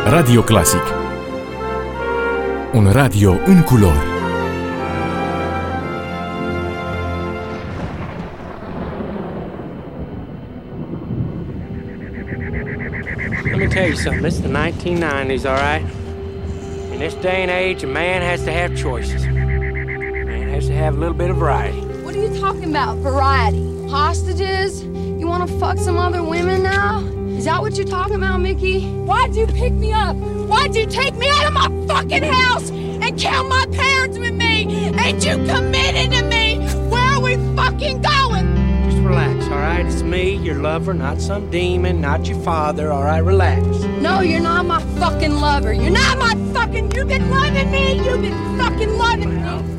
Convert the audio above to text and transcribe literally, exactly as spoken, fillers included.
Radio Classic. Un radio în culori. Let me tell you something, it's the nineteen nineties, all right? In this day and age, a man has to have choices. A man has to have a little bit of variety. What are you talking about, variety? Hostages? You want to fuck some other women now? Is that what you're talking about, Mickey? Why'd you pick me up? Why'd you take me out of my fucking house and kill my parents with me? Ain't you committed to me? Where are we fucking going? Just relax, all right? It's me, your lover, not some demon, not your father, all right? Relax. No, you're not my fucking lover. You're not my fucking... You've been loving me. You've been fucking loving me.